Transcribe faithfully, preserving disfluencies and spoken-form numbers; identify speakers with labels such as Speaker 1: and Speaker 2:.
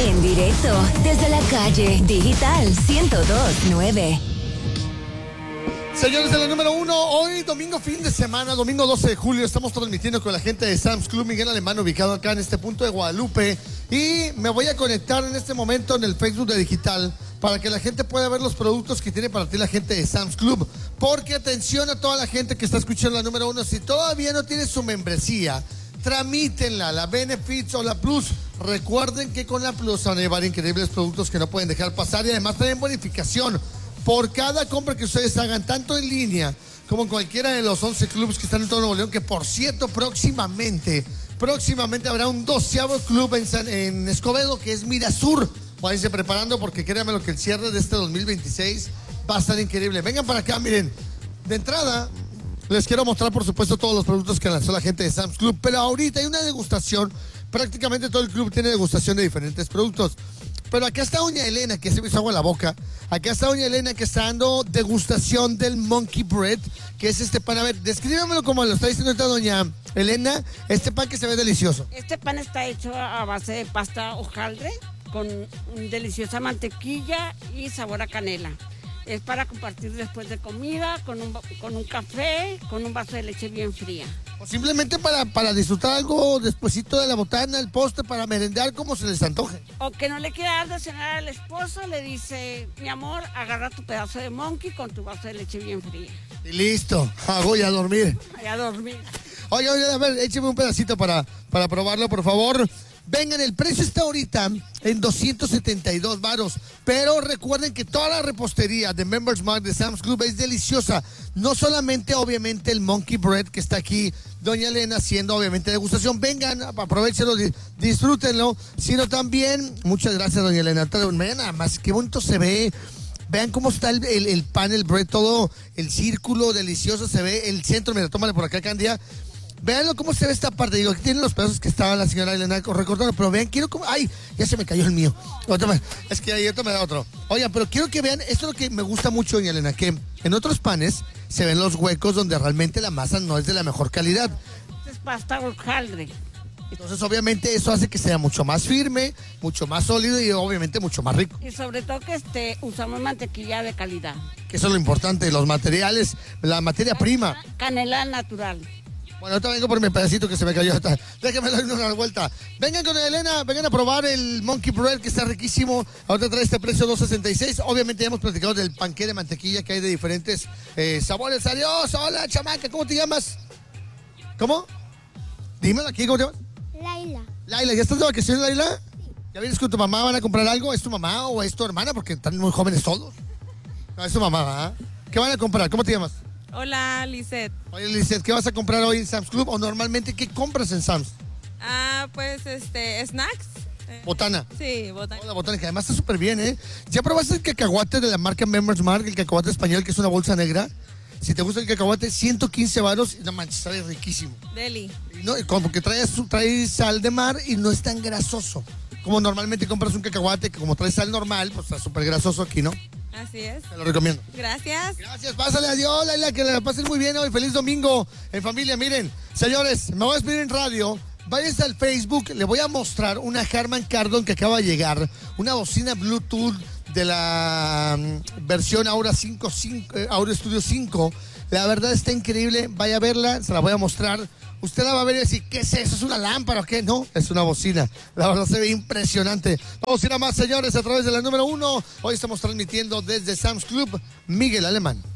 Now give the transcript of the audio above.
Speaker 1: En directo desde la calle Digital ciento dos punto nueve.
Speaker 2: Señores, de la número uno, hoy domingo fin de semana, domingo doce de julio, estamos transmitiendo con la gente de Sam's Club Miguel Alemán, ubicado acá en este punto de Guadalupe. Y me voy a conectar en este momento en el Facebook de Digital para que la gente pueda ver los productos que tiene para ti la gente de Sam's Club. Porque atención a toda la gente que está escuchando la número uno, si todavía no tiene su membresía, tramítenla, la Benefits o la Plus. Recuerden que con la Plus van a llevar increíbles productos que no pueden dejar pasar y además traen bonificación por cada compra que ustedes hagan, tanto en línea como en cualquiera de los once clubes que están en todo Nuevo León, que por cierto, próximamente, próximamente habrá un doceavo club en, San, en Escobedo, que es Mirasur. Váyanse preparando porque créanme lo que el cierre de este dos mil veintiséis va a estar increíble. Vengan para acá, miren, de entrada les quiero mostrar por supuesto todos los productos que lanzó la gente de Sam's Club, pero ahorita hay una degustación, prácticamente todo el club tiene degustación de diferentes productos. Pero acá está doña Elena, que se me hizo agua en la boca. Acá está doña Elena, que está dando degustación del Monkey Bread, que es este pan. A ver, descríbamelo como lo está diciendo ahorita doña Elena, este pan que se ve delicioso.
Speaker 3: Este pan está hecho a base de pasta hojaldre, con deliciosa mantequilla y sabor a canela. Es para compartir después de comida, con un, con un café, con un vaso de leche bien fría.
Speaker 2: O simplemente para, para disfrutar algo despuesito de la botana, el postre, para merendar como se les antoje.
Speaker 3: O que no le quiera dar de cenar al esposo, le dice, mi amor, agarra tu pedazo de monkey con tu vaso de leche bien fría.
Speaker 2: Y listo, ah, voy a dormir.
Speaker 3: Voy a dormir.
Speaker 2: Oye, oye, a ver, écheme un pedacito para, para probarlo, por favor. Vengan, el precio está ahorita en doscientos setenta y dos varos, pero recuerden que toda la repostería de Members Mark de Sam's Club es deliciosa. No solamente, obviamente, el Monkey Bread que está aquí doña Elena haciendo, obviamente, degustación. Vengan, aprovechenlo, disfrútenlo, sino también, muchas gracias, doña Elena. Vean nada más, qué bonito se ve. Vean cómo está el, el, el pan, el bread, todo el círculo delicioso se ve. El centro, mira, tómale por acá, Candia. Veanlo cómo se ve esta parte. Digo, aquí tienen los pedazos que estaba la señora Elena recortando, pero vean, quiero como... ¡Ay! Ya se me cayó el mío. Es que ahí otro me da otro. Oigan, pero quiero que vean, esto es lo que me gusta mucho, doña Elena, que en otros panes se ven los huecos donde realmente la masa no es de la mejor calidad.
Speaker 3: Es pasta hojaldre.
Speaker 2: Entonces, obviamente, eso hace que sea mucho más firme, mucho más sólido y obviamente mucho más rico.
Speaker 3: Y sobre todo que este, usamos mantequilla de calidad.
Speaker 2: Que eso es lo importante, los materiales, la materia prima.
Speaker 3: Canela natural.
Speaker 2: Bueno, ahorita vengo por mi pedacito que se me cayó. Déjenme darle una vuelta. Vengan con Elena, vengan a probar el Monkey Bread, que está riquísimo. Ahorita trae este precio dos sesenta y seis. Obviamente ya hemos platicado del panqué de mantequilla que hay de diferentes eh, sabores. Adiós, hola, chamaca, ¿cómo te llamas? ¿Cómo? Dímelo aquí, ¿cómo te llamas?
Speaker 4: Laila.
Speaker 2: Laila, ¿ya estás de vacaciones, Laila? ¿Ya vienes con tu mamá? ¿Van a comprar algo? ¿Es tu mamá o es tu hermana? Porque están muy jóvenes todos. No, es tu mamá, ¿verdad? ¿Qué van a comprar? ¿Cómo te llamas?
Speaker 5: Hola, Lisette.
Speaker 2: Oye, Lisette, ¿qué vas a comprar hoy en Sam's Club? ¿O normalmente qué compras en Sam's?
Speaker 5: Ah, pues, este, snacks.
Speaker 2: Botana.
Speaker 5: Sí, botana.
Speaker 2: Oh, la botana, que además está súper bien, ¿eh? ¿Ya probaste el cacahuate de la marca Members Mark, el cacahuate español, que es una bolsa negra? Si te gusta el cacahuate, ciento quince varos, no manches, sabe riquísimo.
Speaker 5: Deli.
Speaker 2: Y no, como que trae, trae sal de mar y no es tan grasoso. Como normalmente compras un cacahuate que como trae sal normal, pues está súper grasoso aquí, ¿no?
Speaker 5: Así es.
Speaker 2: Te lo recomiendo.
Speaker 5: Gracias.
Speaker 2: Gracias, pásale, adiós, Laila, que la pasen muy bien hoy. Feliz domingo en familia. Miren, señores, me voy a despedir en radio. Váyanse al Facebook, le voy a mostrar una Harman Kardon que acaba de llegar, una bocina Bluetooth de la um, versión Aura cinco, cinco, eh, Aura Studio cinco. La verdad está increíble, vaya a verla, se la voy a mostrar. Usted la va a ver y decir, ¿qué es eso? ¿Es una lámpara o qué? No, es una bocina. La verdad se ve impresionante. Vamos a ir a más, señores, a través de la número uno. Hoy estamos transmitiendo desde Sam's Club, Miguel Alemán.